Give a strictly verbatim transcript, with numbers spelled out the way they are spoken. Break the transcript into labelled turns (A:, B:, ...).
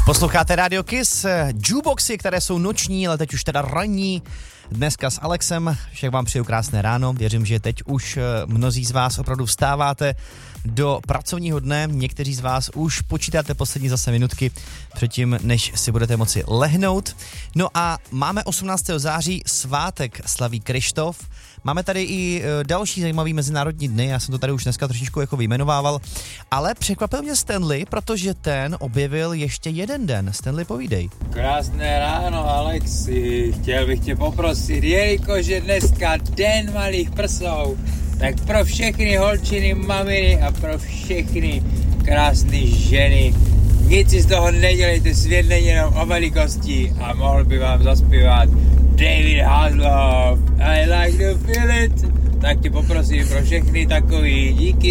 A: Posloucháte Radio Kiss, jukeboxy, které jsou noční, ale teď už teda ranní. Dneska s Alexem, však vám přeju krásné ráno, věřím, že teď už mnozí z vás opravdu vstáváte do pracovního dne, někteří z vás už počítáte poslední zase minutky předtím, než si budete moci lehnout. No a máme osmnáctého září, svátek slaví Kryštof. Máme tady i další zajímavý mezinárodní dny, já jsem to tady už dneska trošičku jako vyjmenovával, ale překvapil mě Stanley, protože ten objevil ještě jeden den. Stanley, povídej.
B: Krásné ráno, Alexi, chtěl bych tě poprosit, jelikož je dneska den malých prsou, tak pro všechny holčiny, maminy a pro všechny krásné ženy, nic si z toho nedělejte, svět není jenom o velikosti a mohl by vám zaspívat David Hasselhoff, I like to feel it, tak tě poprosím pro všechny takový, díky